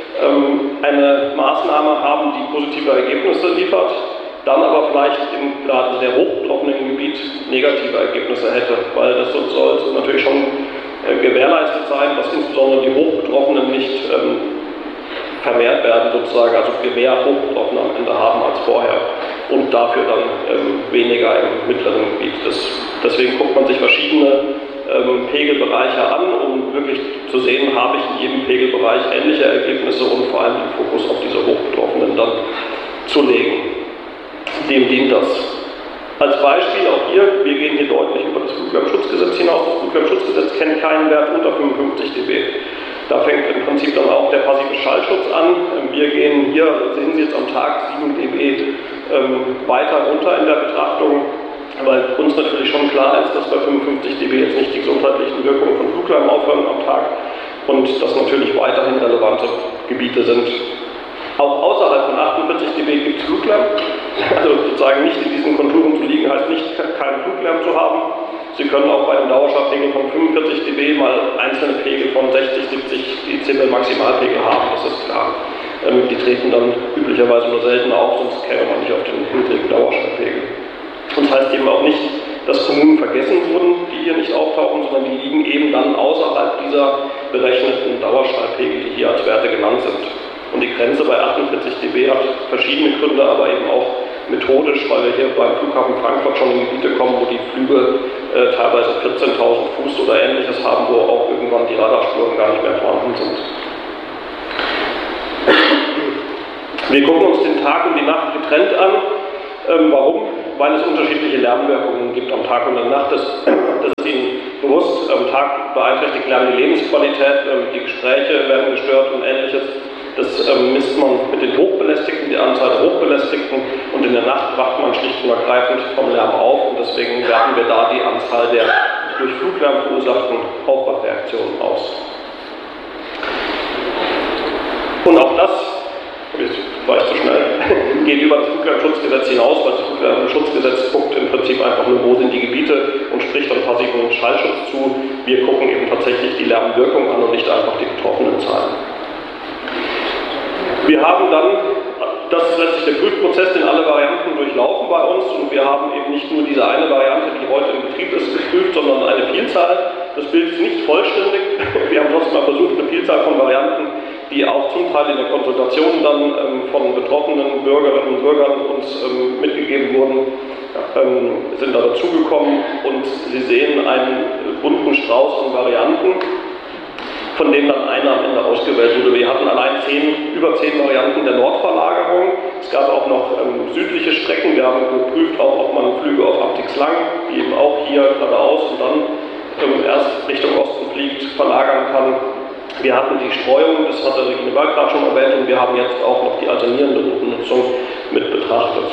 eine Maßnahme haben, die positive Ergebnisse liefert, dann aber vielleicht in gerade sehr hoch betroffenen Gebiet negative Ergebnisse hätte, weil das soll natürlich schon gewährleistet sein, dass insbesondere die Hochbetroffenen nicht vermehrt werden, sozusagen, also mehr Hochbetroffene am Ende haben als vorher und dafür dann weniger im mittleren Gebiet. Deswegen guckt man sich verschiedene Pegelbereiche an, um wirklich zu sehen, habe ich in jedem Pegelbereich ähnliche Ergebnisse und vor allem den Fokus auf diese Hochbetroffenen dann zu legen. Dem dient das. Als Beispiel auch hier, wir gehen hier deutlich über das Fluglärmschutzgesetz hinaus. Das Fluglärmschutzgesetz kennt keinen Wert unter 55 dB. Da fängt im Prinzip dann auch der passive Schallschutz an. Wir gehen hier, sehen Sie jetzt am Tag 7 dB weiter runter in der Betrachtung, weil uns natürlich schon klar ist, dass bei 55 dB jetzt nicht die gesundheitlichen Wirkungen von Fluglärm aufhören am Tag und dass natürlich weiterhin relevante Gebiete sind. Auch außerhalb von 48 dB gibt es Fluglärm. Also sozusagen nicht in diesen Konturen zu liegen, heißt nicht, keinen Fluglärm zu haben. Sie können auch bei einem Dauerschallpegel von 45 dB mal einzelne Pegel von 60, 70 Dezibel Maximalpegel haben, das ist klar. Die treten dann üblicherweise nur selten auf, sonst käme man nicht auf den niedrigen Dauerschallpegel. Und das heißt eben auch nicht, dass Kommunen vergessen wurden, die hier nicht auftauchen, sondern die liegen eben dann außerhalb dieser berechneten Dauerschallpegel, die hier als Werte genannt sind. Und die Grenze bei 48 dB hat verschiedene Gründe, aber eben auch methodisch, weil wir hier beim Flughafen Frankfurt schon in Gebiete kommen, wo die Flüge teilweise 14.000 Fuß oder Ähnliches haben, wo auch irgendwann die Radarspuren gar nicht mehr vorhanden sind. Wir gucken uns den Tag und die Nacht getrennt an. Warum? Weil es unterschiedliche Lärmwirkungen gibt am Tag und der Nacht. Das ist Ihnen bewusst. Am Tag beeinträchtigt Lärm die Lebensqualität, die Gespräche werden gestört und Ähnliches. Das misst man mit den Hochbelästigten, die Anzahl der Hochbelästigten, und in der Nacht wacht man schlicht und ergreifend vom Lärm auf, und deswegen werten wir da die Anzahl der durch Fluglärm verursachten Aufwachreaktionen aus. Und auch das, jetzt war ich zu schnell, geht über das Fluglärmschutzgesetz hinaus, weil das Fluglärmschutzgesetz guckt im Prinzip einfach nur, wo sind die Gebiete, und spricht dann passiven Schallschutz zu. Wir gucken eben tatsächlich die Lärmwirkung an und nicht einfach die betroffenen Zahlen. Wir haben dann, das ist letztlich der Prüfprozess, den alle Varianten durchlaufen bei uns, und wir haben eben nicht nur diese eine Variante, die heute im Betrieb ist, geprüft, sondern eine Vielzahl. Das Bild ist nicht vollständig. Wir haben trotzdem mal versucht, eine Vielzahl von Varianten, die auch zum Teil in der Konsultation dann von betroffenen Bürgerinnen und Bürgern uns mitgegeben wurden, sind da dazugekommen, und Sie sehen einen bunten Strauß an Varianten, von denen dann einer am Ende ausgewählt wurde. Wir hatten allein über 10 Varianten der Nordverlagerung. Es gab auch noch südliche Strecken. Wir haben geprüft, auch, ob man Flüge auf Aptix-Lang, die eben auch hier geradeaus und dann erst Richtung Osten fliegt, verlagern kann. Wir hatten die Streuung, das hatte Regine Wald gerade schon erwähnt, und wir haben jetzt auch noch die alternierende Routennutzung mit betrachtet.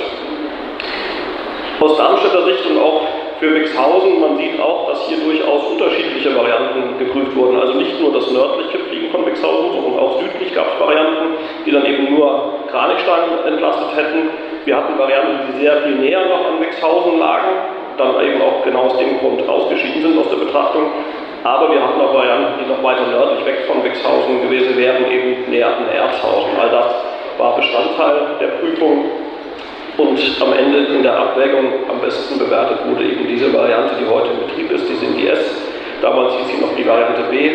Aus Darmstädter Sicht und auch für Wixhausen, man sieht auch, dass hier durchaus unterschiedliche Varianten geprüft wurden. Also nicht nur das nördliche Fliegen von Wixhausen, sondern auch südlich gab es Varianten, die dann eben nur Kranichstein entlastet hätten. Wir hatten Varianten, die sehr viel näher noch an Wixhausen lagen, dann eben auch genau aus dem Grund ausgeschieden sind aus der Betrachtung. Aber wir hatten auch Varianten, die noch weiter nördlich weg von Wixhausen gewesen wären, eben näher an Erzhausen. All das war Bestandteil der Prüfung. Und am Ende in der Abwägung am besten bewertet wurde eben diese Variante, die heute in Betrieb ist, die Sinti S. Damals hieß sie noch die Variante B,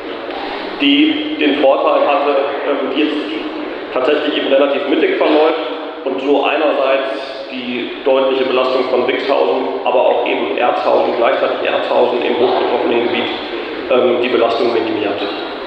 die den Vorteil hatte, die jetzt tatsächlich eben relativ mittig verläuft und so einerseits die deutliche Belastung von Wixhausen, aber auch eben Erzhausen, gleichzeitig Erzhausen im hochbetroffenen Gebiet, die Belastung minimiert.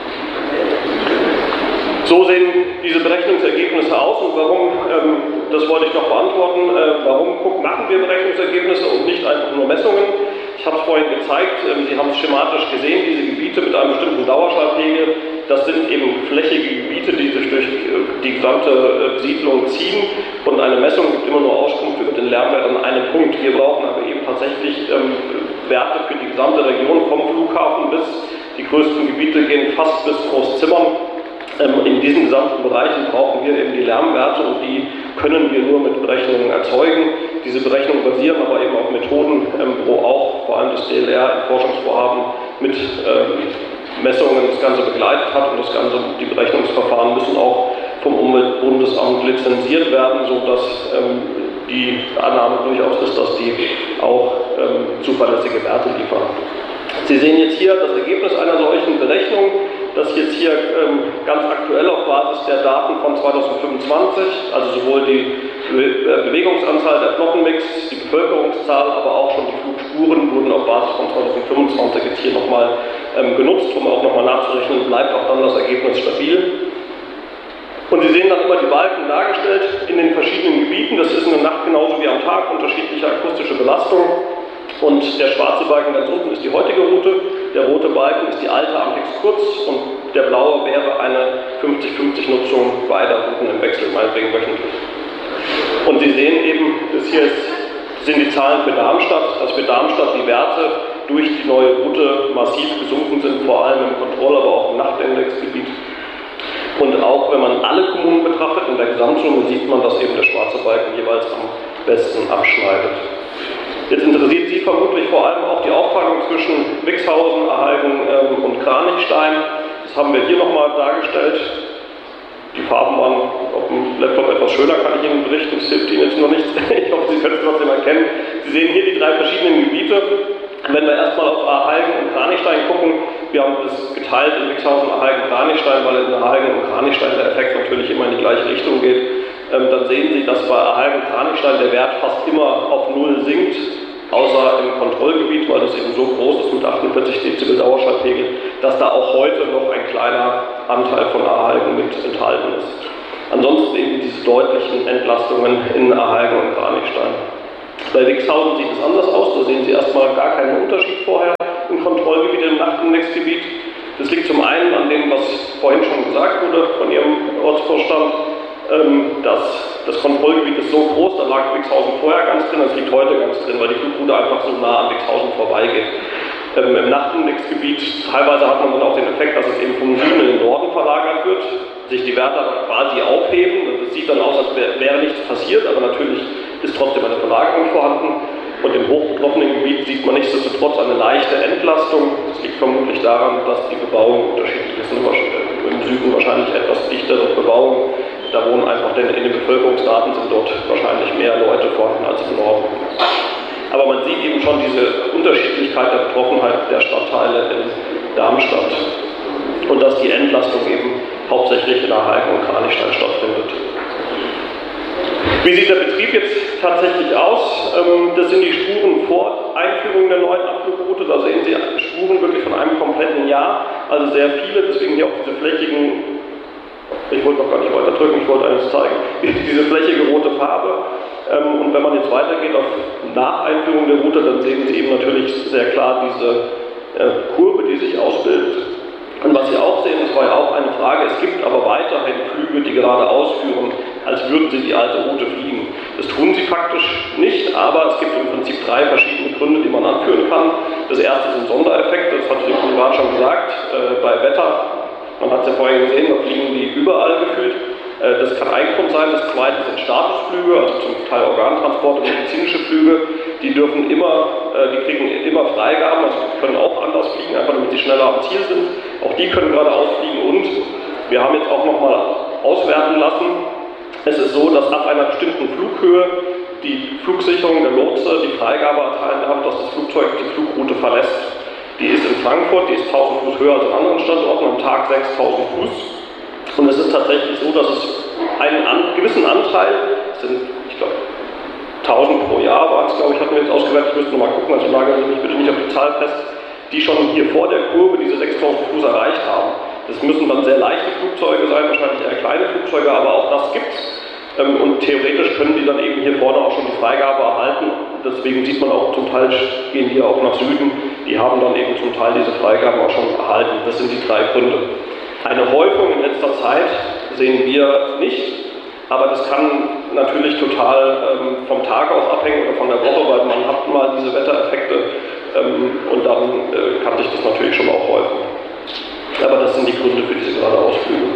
So sehen diese Berechnungsergebnisse aus, und warum, das wollte ich noch beantworten, warum machen wir Berechnungsergebnisse und nicht einfach nur Messungen? Ich habe es vorhin gezeigt, Sie haben es schematisch gesehen, diese Gebiete mit einem bestimmten Dauerschallpegel, das sind eben flächige Gebiete, die sich durch die gesamte Siedlung ziehen, und eine Messung gibt immer nur Auskunft über den Lärmwert an einem Punkt. Wir brauchen aber eben tatsächlich Werte für die gesamte Region vom Flughafen bis, die größten Gebiete gehen fast bis Großzimmern. In diesen gesamten Bereichen brauchen wir eben die Lärmwerte, und die können wir nur mit Berechnungen erzeugen. Diese Berechnungen basieren aber eben auf Methoden, wo auch vor allem das DLR im Forschungsvorhaben mit Messungen das Ganze begleitet hat, und die Berechnungsverfahren müssen auch vom Umweltbundesamt lizenziert werden, sodass die Annahme durchaus ist, dass die auch zuverlässige Werte liefern. Sie sehen jetzt hier das Ergebnis einer solchen Berechnung, das jetzt hier ganz aktuell auf Basis der Daten von 2025, also sowohl die Bewegungsanzahl der Flottenmix, die Bevölkerungszahl, aber auch schon die Flugspuren wurden auf Basis von 2025 jetzt hier nochmal genutzt, um auch nochmal nachzurechnen, bleibt auch dann das Ergebnis stabil. Und Sie sehen dann immer die Balken dargestellt in den verschiedenen Gebieten. Das ist in der Nacht genauso wie am Tag, unterschiedliche akustische Belastung. Und der schwarze Balken ganz unten ist die heutige Route, der rote Balken ist die alte Amtix Kurz, und der blaue wäre eine 50-50 Nutzung beider Routen im Wechsel, meinetwegen wöchentlich. Und Sie sehen eben, das hier sind die Zahlen für Darmstadt, dass für Darmstadt die Werte durch die neue Route massiv gesunken sind, vor allem im Kontroll-, aber auch im Nachtindexgebiet. Und auch wenn man alle Kommunen betrachtet, in der Gesamtsumme sieht man, dass eben der schwarze Balken jeweils am besten abschneidet. Jetzt interessiert Sie vermutlich vor allem auch die Aufteilung zwischen Wixhausen, Erhalgen und Kranichstein. Das haben wir hier nochmal dargestellt. Die Farben waren auf dem Laptop etwas schöner, kann ich Ihnen berichten. Das hilft Ihnen jetzt noch nicht. Ich hoffe, Sie können es trotzdem erkennen. Sie sehen hier die drei verschiedenen Gebiete. Wenn wir erstmal auf Erhalgen und Kranichstein gucken, wir haben das geteilt in Wixhausen, Erhalgen, Kranichstein, weil in Erhalgen und Kranichstein der Effekt natürlich immer in die gleiche Richtung geht. dann sehen Sie, dass bei Ahalgen-Kranichstein der Wert fast immer auf 0 sinkt, außer im Kontrollgebiet, weil das eben so groß ist mit 48 Dezibel Dauerschallpegel, dass da auch heute noch ein kleiner Anteil von Ahalgen mit enthalten ist. Ansonsten eben diese deutlichen Entlastungen in Ahalgen und Kranichstein. Bei Wixhausen sieht es anders aus, da sehen Sie erstmal gar keinen Unterschied vorher im Kontrollgebiet, im Nachtindexgebiet. Das liegt zum einen an dem, was vorhin schon gesagt wurde von Ihrem Ortsvorstand, dass das Kontrollgebiet ist so groß, da lag Wixhausen vorher ganz drin, das liegt heute ganz drin, weil die Flugroute einfach so nah an Wixhausen vorbeigeht. Im Nachtindexgebiet teilweise hat man dann auch den Effekt, dass es eben vom Süden in den Norden verlagert wird, sich die Werte aber quasi aufheben und es sieht dann aus, als wäre nichts passiert, aber natürlich ist trotzdem eine Verlagerung vorhanden. Und im hochbetroffenen Gebiet sieht man nichtsdestotrotz eine leichte Entlastung. Das liegt vermutlich daran, dass die Bebauung unterschiedlich ist. Im Süden wahrscheinlich etwas dichtere Bebauung. Da wohnen einfach, denn in den Bevölkerungsdaten sind dort wahrscheinlich mehr Leute vorhanden als im Norden. Aber man sieht eben schon diese Unterschiedlichkeit der Betroffenheit der Stadtteile in Darmstadt. Und dass die Entlastung eben hauptsächlich in Ahalgen und Kranichstein stattfindet. Wie sieht der Betrieb jetzt tatsächlich aus? Das sind die Spuren vor Einführung der neuen Abflugroute. Da sehen Sie Spuren wirklich von einem kompletten Jahr, also sehr viele, deswegen hier auch diese flächigen, ich wollte noch gar nicht weiter drücken, ich wollte eigentlich zeigen, diese flächige rote Farbe. Und wenn man jetzt weitergeht auf nach Einführung der Route, dann sehen Sie eben natürlich sehr klar diese Kurve, die sich ausbildet. Und was Sie auch sehen, das war ja auch eine Frage, es gibt aber weiterhin Flüge, die gerade ausführen, als würden sie die alte Route fliegen. Das tun sie faktisch nicht, aber es gibt im Prinzip 3 verschiedene Gründe, die man anführen kann. Das erste sind Sondereffekte, das hatte ich privat schon gesagt, bei Wetter. Man hat es ja vorhin gesehen, da fliegen die überall gefühlt. Das kann ein Grund sein. Das zweite sind Statusflüge, also zum Teil Organtransporte, medizinische Flüge. Die dürfen die kriegen immer Freigaben, also können auch anders fliegen, einfach damit sie schneller am Ziel sind. Auch die können gerade ausfliegen und wir haben jetzt auch nochmal auswerten lassen. Es ist so, dass ab einer bestimmten Flughöhe die Flugsicherung der Lotse die Freigabe erteilen darf, dass das Flugzeug die Flugroute verlässt. Die ist in Frankfurt, die ist 1000 Fuß höher als an anderen Standorten, am Tag 6000 Fuß. Und es ist tatsächlich so, dass es einen gewissen Anteil, es sind, ich glaube, 1000 pro Jahr waren es, glaube ich, hatten wir jetzt ausgewertet, ich müsste nochmal gucken, also nageln Sie mich bitte nicht auf die Zahl fest, die schon hier vor der Kurve diese 6000 Fuß erreicht haben. Das müssen dann sehr leichte Flugzeuge sein, wahrscheinlich eher kleine Flugzeuge, aber auch das gibt es. Und theoretisch können die dann eben hier vorne auch schon die Freigabe erhalten. Deswegen sieht man auch, zum Teil gehen die auch nach Süden. Die haben dann eben zum Teil diese Freigaben auch schon erhalten. Das sind die 3 Gründe. Eine Häufung in letzter Zeit sehen wir nicht. Aber das kann natürlich total vom Tag auch abhängen oder von der Woche, weil man hat mal diese Wettereffekte und dann kann sich das natürlich schon auch häufen. Aber das sind die Gründe für diese gerade Ausflüge.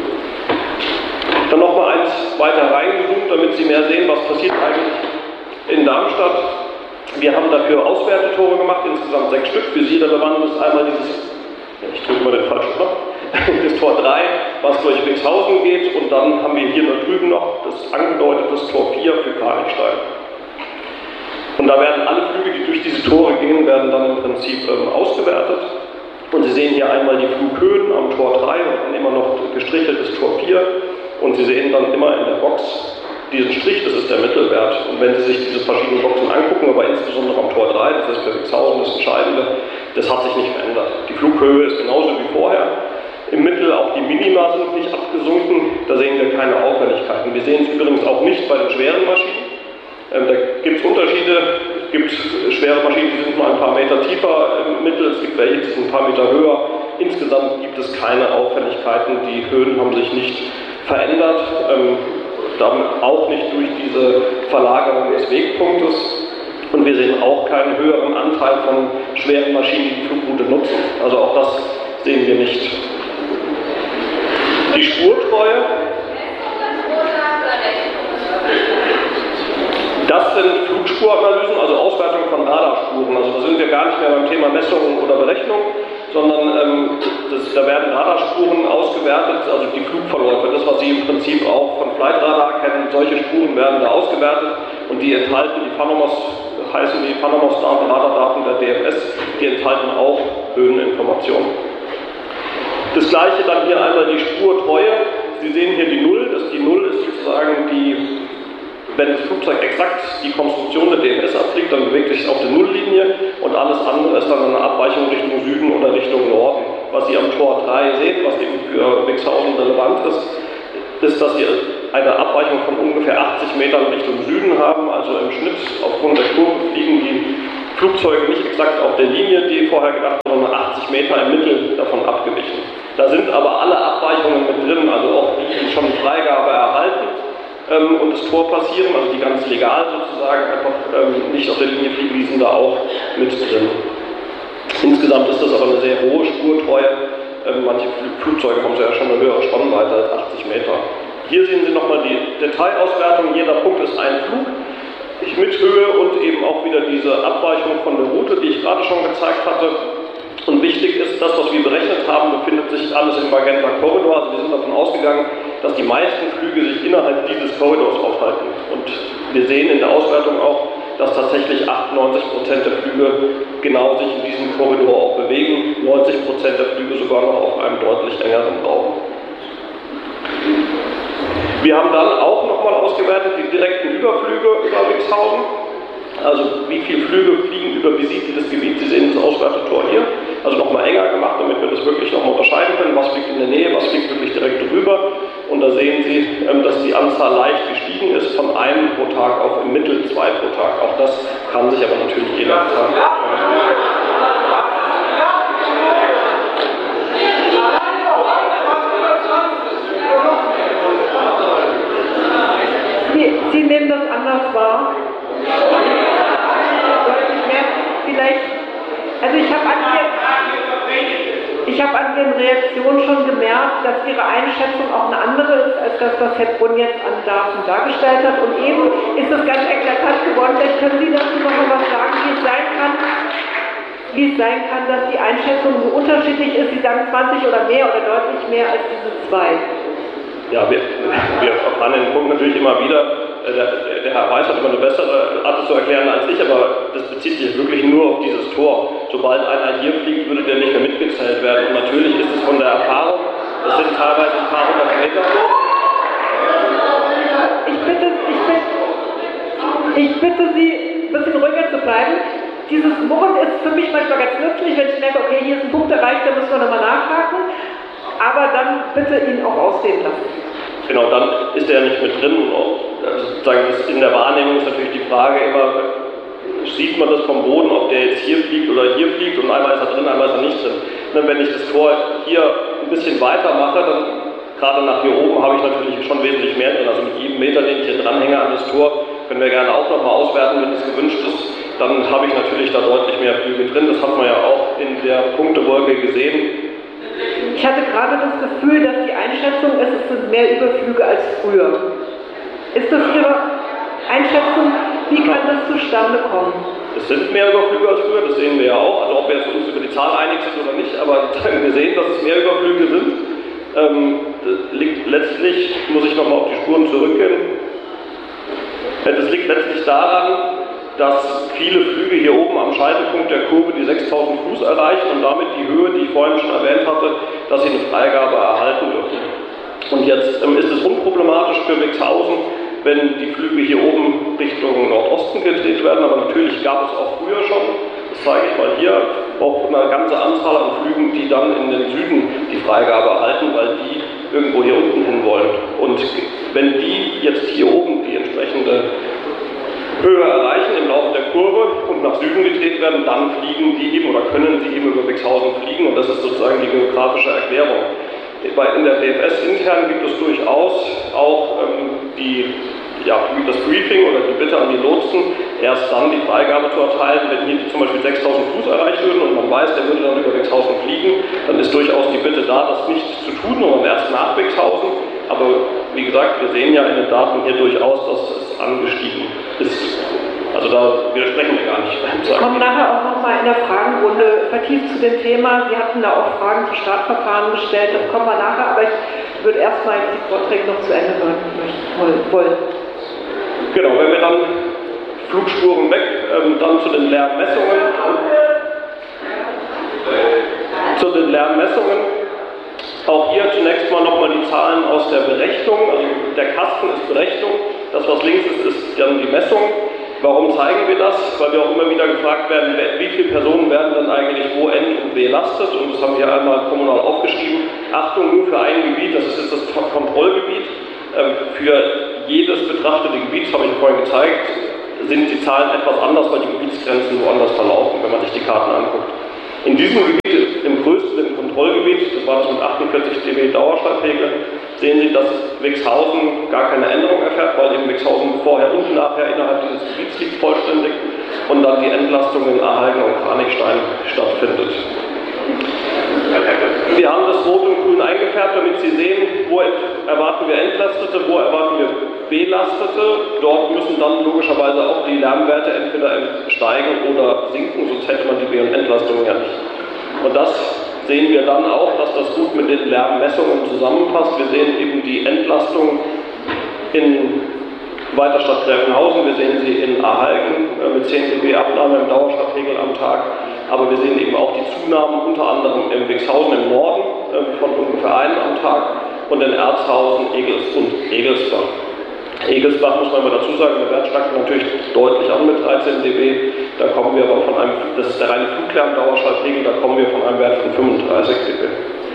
Dann nochmal eins weiter reingezoomt, damit Sie mehr sehen, was passiert eigentlich in Darmstadt. Wir haben dafür Auswertetore gemacht, insgesamt 6 Stück. Für Sie relevant ist einmal ich drücke mal den falschen Knopf, das Tor 3, was durch Wixhausen geht, und dann haben wir hier da drüben noch das angedeutete Tor 4 für Kranichstein. Und da werden alle Flüge, die durch diese Tore gehen, werden dann im Prinzip ausgewertet. Und Sie sehen hier einmal die Flughöhen am Tor 3 und dann immer noch gestricheltes Tor 4. Und Sie sehen dann immer in der Box diesen Strich, das ist der Mittelwert. Und wenn Sie sich diese verschiedenen Boxen angucken, aber insbesondere am Tor 3, das ist für Wixhausen das Entscheidende, das hat sich nicht verändert. Die Flughöhe ist genauso wie vorher. Im Mittel auch die Minima sind nicht abgesunken, da sehen wir keine Auffälligkeiten. Wir sehen es übrigens auch nicht bei den schweren Maschinen. Da gibt es Unterschiede. Es gibt schwere Maschinen, die sind nur ein paar Meter tiefer im Mittel, es gibt welche, die sind ein paar Meter höher. Insgesamt gibt es keine Auffälligkeiten, die Höhen haben sich nicht verändert, damit auch nicht durch diese Verlagerung des Wegpunktes. Und wir sehen auch keinen höheren Anteil von schweren Maschinen, die die Flugroute nutzen. Also auch das sehen wir nicht. Die Spurtreue. Das sind Flugspuranalysen, also Auswertung von Radarspuren. Also da sind wir gar nicht mehr beim Thema Messung oder Berechnung, sondern da werden Radarspuren ausgewertet, also die Flugverläufe, das, was Sie im Prinzip auch von Flightradar kennen. Solche Spuren werden da ausgewertet und die enthalten die Panamos-Daten, Radardaten der DFS, die enthalten auch Höheninformationen. Das gleiche dann hier einmal die Spurtreue. Sie sehen hier die Null, die Null ist sozusagen die Wenn das Flugzeug exakt die Konstruktion der DFS abfliegt, dann bewegt es sich auf der Nulllinie und alles andere ist dann eine Abweichung Richtung Süden oder Richtung Norden. Was Sie am Tor 3 sehen, was eben für Wixhausen relevant ist, dass wir eine Abweichung von ungefähr 80 Metern Richtung Süden haben. Also im Schnitt aufgrund der Kurve fliegen die Flugzeuge nicht exakt auf der Linie, die vorher gedacht wurden, sondern 80 Meter im Mittel davon abgewichen. Da sind aber alle Abweichungen mit drin, also auch die schon Freigabe erhalten und das Tor passieren, also die ganz legal sozusagen einfach nicht auf der Linie fliegen, die sind da auch mit drin. Insgesamt ist das aber eine sehr hohe Spurtreue. Manche Flugzeuge haben ja schon eine höhere Spannweite als 80 Meter. Hier sehen Sie nochmal die Detailauswertung. Jeder Punkt ist ein Flug mit Höhe und eben auch wieder diese Abweichung von der Route, die ich gerade schon gezeigt hatte. Und wichtig ist, das, was wir berechnet haben, befindet sich alles im Magenta Korridor. Also wir sind davon ausgegangen, dass die meisten Flüge sich innerhalb dieses Korridors aufhalten. Und wir sehen in der Auswertung auch, dass tatsächlich 98% der Flüge genau sich in diesem Korridor auch bewegen, 90% der Flüge sogar noch auf einem deutlich engeren Raum. Wir haben dann auch nochmal ausgewertet die direkten Überflüge über Wixhausen. Also wie viele Flüge fliegen über besiedeltes Gebiet. Sie sehen das Auswertetor hier. Also nochmal enger gemacht, damit wir das wirklich nochmal unterscheiden können. Was fliegt in der Nähe, was fliegt wirklich direkt drüber. Und da sehen Sie, dass die Anzahl leicht gestiegen ist, von einem pro Tag auf im Mittel 2 pro Tag. Auch das kann sich aber natürlich jeder Tag. Sie nehmen das anders wahr? Deutlich mehr? Vielleicht, also ich habe an Ihren Reaktionen schon gemerkt, dass Ihre Einschätzung auch eine andere ist, als das, was Herr Brunn jetzt an Daten dargestellt hat. Und eben ist es ganz eklatant geworden. Vielleicht können Sie dazu noch mal was sagen, wie es sein kann, dass die Einschätzung so unterschiedlich ist. Sie sagen 20 oder mehr oder deutlich mehr als diese 2. Ja, wir erfahren den Punkt natürlich immer wieder. Der Herr Weiß hat immer eine bessere Art zu erklären als ich, aber das bezieht sich wirklich nur auf dieses Tor. Sobald einer hier fliegt, würde der nicht mehr mitgezählt werden. Und natürlich ist es von der Erfahrung, das sind teilweise ein paar hundert Meter. Ich bitte Sie, ein bisschen ruhiger zu bleiben. Dieses Murren ist für mich manchmal ganz nützlich, wenn ich merke, okay, hier ist ein Punkt erreicht, da müssen wir nochmal nachhaken. Aber dann bitte ihn auch ausdehnen lassen. Genau, dann ist er nicht mit drin. Sozusagen in der Wahrnehmung ist natürlich die Frage immer, sieht man das vom Boden, ob der jetzt hier fliegt oder hier fliegt und einmal ist er drin, einmal ist er nicht drin. Und wenn ich das Tor hier ein bisschen weiter mache, dann gerade nach hier oben habe ich natürlich schon wesentlich mehr drin. Also mit jedem Meter, den ich hier dranhänge an das Tor, können wir gerne auch nochmal auswerten, wenn es gewünscht ist. Dann habe ich natürlich da deutlich mehr Flüge drin. Das hat man ja auch in der Punktewolke gesehen. Ich hatte gerade das Gefühl, dass die Einschätzung ist, es sind mehr Überflüge als früher. Ist das Ihre Einschätzung? Wie kann das zustande kommen? Es sind mehr Überflüge als früher, das sehen wir ja auch. Also ob wir jetzt uns über die Zahl einig sind oder nicht, aber wir sehen, dass es mehr Überflüge sind. Das liegt letztlich, muss ich nochmal auf die Spuren zurückgehen, das liegt letztlich daran, dass viele Flüge hier oben am Scheitelpunkt der Kurve die 6000 Fuß erreichen und damit die Höhe, die ich vorhin schon erwähnt hatte, dass sie eine Freigabe erhalten dürfen. Und jetzt ist es unproblematisch für Wixhausen, wenn die Flüge hier oben Richtung Nordosten gedreht werden, aber natürlich gab es auch früher schon, das zeige ich mal hier, auch eine ganze Anzahl an Flügen, die dann in den Süden die Freigabe erhalten, weil die irgendwo hier unten hin wollen. Und wenn die jetzt hier oben die entsprechende Höhe erreichen im Laufe der Kurve und nach Süden gedreht werden, dann fliegen die eben oder können sie eben über Wixhausen fliegen und das ist sozusagen die geografische Erklärung. In der DFS intern gibt es durchaus auch das Briefing oder die Bitte an die Lotsen, erst dann die Freigabe zu erteilen, wenn hier zum Beispiel 6000 Fuß erreicht würden und man weiß, der würde dann über Wixhausen fliegen, dann ist durchaus die Bitte da, das nicht zu tun, sondern erst nach Wixhausen. Aber wie gesagt, wir sehen ja in den Daten hier durchaus, dass es angestiegen ist. Also da widersprechen wir gar nicht. Wir kommen nachher auch nochmal in der Fragenrunde vertieft zu dem Thema. Sie hatten da auch Fragen zu Startverfahren gestellt, das kommen wir nachher, aber ich würde erstmal die Vorträge noch zu Ende hören wollen. Genau, wenn wir dann Flugspuren weg, dann zu den Lärmmessungen. Auch hier zunächst mal nochmal die Zahlen aus der Berechnung. Also der Kasten ist Berechnung. Das, was links ist, ist dann die Messung. Warum zeigen wir das? Weil wir auch immer wieder gefragt werden, wie viele Personen werden dann eigentlich wo ent- und belastet. Und das haben wir einmal kommunal aufgeschrieben. Achtung, nur für ein Gebiet, das ist jetzt das Kontrollgebiet. Für jedes betrachtete Gebiet, das habe ich vorhin gezeigt, sind die Zahlen etwas anders, weil die Gebietsgrenzen woanders verlaufen, wenn man sich die Karten anguckt. In diesem Gebiet, im größten im Kontrollgebiet, das war das mit 48 dB Dauerschallpegel, sehen Sie, dass Wixhausen gar keine Änderung erfährt, weil eben Wixhausen vorher und nachher innerhalb dieses Gebiets liegt vollständig und dann die Entlastung in Ahalgen und Kranichstein stattfindet. Wir haben das Rot und Grün eingefärbt, damit Sie sehen, wo erwarten wir Entlastete, wo erwarten wir Belastete. Dort müssen dann logischerweise auch die Lärmwerte entweder steigen oder sinken, sonst hätte man die Be- und Entlastungen ja nicht. Und das sehen wir dann auch, dass das gut mit den Lärmmessungen zusammenpasst. Wir sehen eben die Entlastung in Weiterstadt Gräfenhausen, wir sehen sie in Ahalgen mit 10 dB Abnahme im Dauerschallpegel am Tag, aber wir sehen eben auch die Zunahmen unter anderem in Wixhausen im Norden von ungefähr 1 am Tag und in Erzhausen, Egelsbach. Egelsbach muss man mal dazu sagen, der Wert steigt natürlich deutlich an mit 13 dB, da kommen wir aber von einem, das ist der reine Fluglärm-Dauerschallpegel, da kommen wir von einem Wert von 35 dB.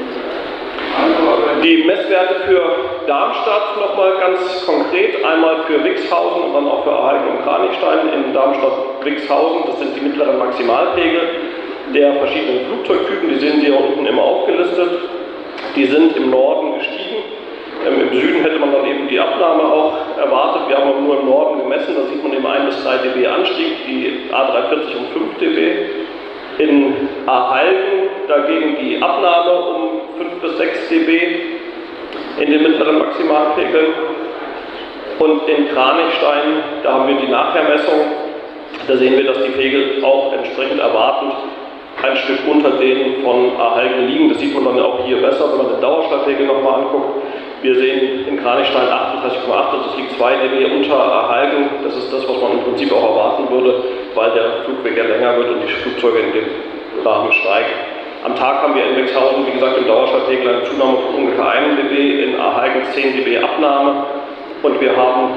Die Messwerte für Darmstadt nochmal ganz konkret, einmal für Wixhausen und dann auch für Ahalgen und Kranichstein. In Darmstadt-Wixhausen, das sind die mittleren Maximalpegel der verschiedenen Flugzeugtypen, die sehen Sie hier unten immer aufgelistet. Die sind im Norden gestiegen. Im Süden hätte man dann eben die Abnahme auch erwartet. Wir haben aber nur im Norden gemessen, da sieht man eben 1 bis 3 dB Anstieg, die A340 um 5 dB. In Ahalgen dagegen die Abnahme um 5 bis 6 dB in den mittleren Maximalpegeln. Und in Kranichstein, da haben wir die Nachhermessung, da sehen wir, dass die Pegel auch entsprechend erwartend ein Stück unter denen von Ahalgen liegen. Das sieht man dann auch hier besser, wenn man den Dauerschallpegel nochmal anguckt. Wir sehen in Kranichstein 38,8, also das liegt 2 dB unter Ahalgen. Das ist das, was man im Prinzip auch erwarten würde, weil der Flugweg ja länger wird und die Flugzeuge in den Rahmen steigen. Am Tag haben wir in Wixhausen, wie gesagt, im Dauerschallpegel eine Zunahme von ungefähr 1 dB, in Ahalgen 10 dB Abnahme und wir haben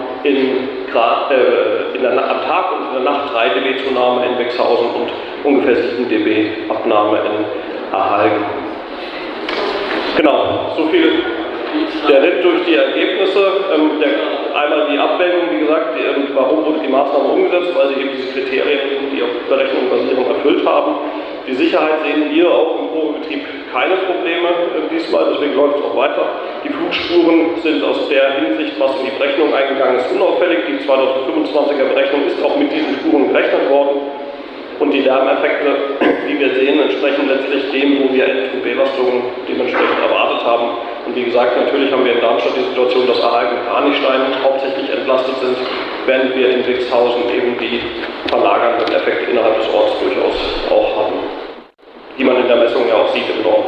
am Tag und in der Nacht 3 dB Zunahme in Wixhausen und ungefähr 7 dB Abnahme in Ahalgen. Genau, so viel der Ritt durch die Ergebnisse. Einmal die Abwägung, wie gesagt, warum wurde die Maßnahme umgesetzt, weil sie eben diese Kriterien, die auf Berechnung basieren, erfüllt haben. Die Sicherheit sehen wir auch im Probebetrieb keine Probleme diesmal, deswegen läuft es auch weiter. Die Flugspuren sind aus der Hinsicht, was in die Berechnung eingegangen ist, unauffällig. Die 2025er Berechnung ist auch mit diesen Spuren gerechnet worden. Und die Lärmeffekte, wie wir sehen, entsprechen letztlich dem, wo wir Ent- und Belastungen dementsprechend erwartet haben. Und wie gesagt, natürlich haben wir in Darmstadt die Situation, dass Ahalgen und Kranichstein hauptsächlich entlastet sind, während wir in Wixhausen eben die verlagernden Effekte innerhalb des Orts durchaus auch haben, die man in der Messung ja auch sieht im Norden.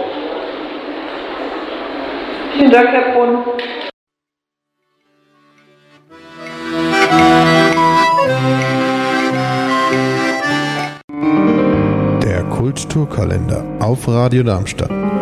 Vielen Dank, Herr Brunn. Der Kulturkalender auf Radio Darmstadt.